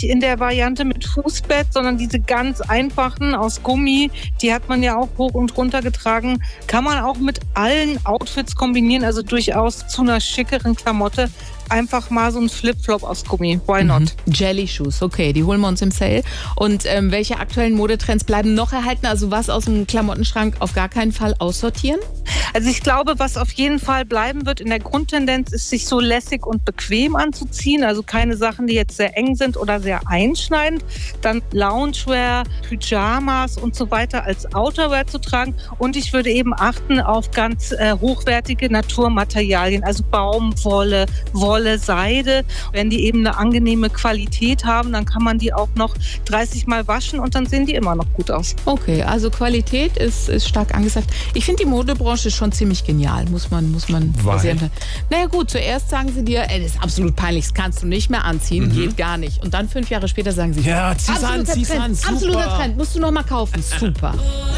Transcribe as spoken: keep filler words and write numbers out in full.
nicht in der Variante mit Fußbett, sondern diese ganz einfachen aus Gummi, die hat man ja auch hoch und runter getragen. Kann man auch mit allen Outfits kombinieren, also durchaus zu einer schickeren Klamotte. Einfach mal so ein Flipflop aus Gummi. Why not? Mhm. Jelly Shoes, okay, die holen wir uns im Sale. Und ähm, welche aktuellen Modetrends bleiben noch erhalten? Also was aus dem Klamottenschrank auf gar keinen Fall aussortieren? Also ich glaube, was auf jeden Fall bleiben wird in der Grundtendenz, ist, sich so lässig und bequem anzuziehen. Also keine Sachen, die jetzt sehr eng sind oder sehr einschneidend. Dann Loungewear, Pyjamas und so weiter als Outerwear zu tragen. Und ich würde eben achten auf ganz äh, hochwertige Naturmaterialien, also Baumwolle, Wolle, Seide. Wenn die eben eine angenehme Qualität haben, dann kann man die auch noch dreißig Mal waschen und dann sehen die immer noch gut aus. Okay, also Qualität ist, ist stark angesagt. Ich finde die Modebranche schon ziemlich genial, muss man, muss man sehen. Naja gut, zuerst sagen sie dir, ey, das ist absolut peinlich, das kannst du nicht mehr anziehen, mhm. geht gar nicht. Und dann fünf Jahre später sagen sie, ja, zieh's an, zieh's Trend, an, super. Absoluter Trend, musst du noch mal kaufen, super.